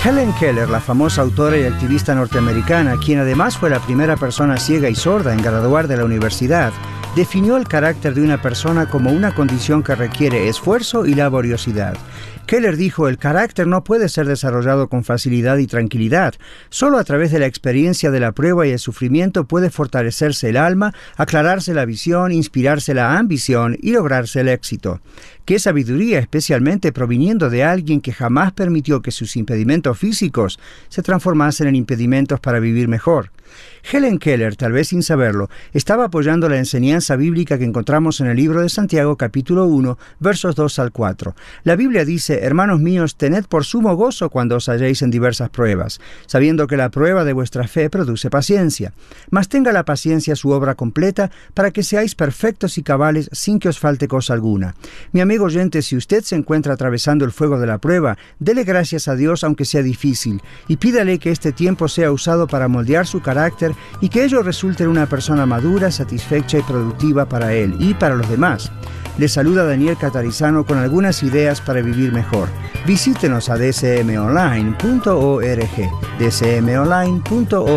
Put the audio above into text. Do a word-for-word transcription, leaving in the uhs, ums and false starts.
Helen Keller, la famosa autora y activista norteamericana, quien además fue la primera persona ciega y sorda en graduar de la universidad, definió el carácter de una persona como una condición que requiere esfuerzo y laboriosidad. Keller dijo, el carácter no puede ser desarrollado con facilidad y tranquilidad. Solo a través de la experiencia de la prueba y el sufrimiento puede fortalecerse el alma, aclararse la visión, inspirarse la ambición y lograrse el éxito. ¡Qué sabiduría, especialmente proviniendo de alguien que jamás permitió que sus impedimentos físicos se transformasen en impedimentos para vivir mejor! Helen Keller, tal vez sin saberlo, estaba apoyando la enseñanza bíblica que encontramos en el libro de Santiago, capítulo uno, versos dos al cuatro. La Biblia dice, hermanos míos, tened por sumo gozo cuando os halléis en diversas pruebas, sabiendo que la prueba de vuestra fe produce paciencia. Mas tenga la paciencia su obra completa, para que seáis perfectos y cabales sin que os falte cosa alguna. Mi amigo oyente, si usted se encuentra atravesando el fuego de la prueba, dele gracias a Dios aunque sea difícil, y pídale que este tiempo sea usado para moldear su carácter y que ello resulte en una persona madura, satisfecha y productiva para él y para los demás. Le saluda Daniel Catarizano con algunas ideas para vivir mejor. Visítenos a d c m online punto org, d c m online punto org.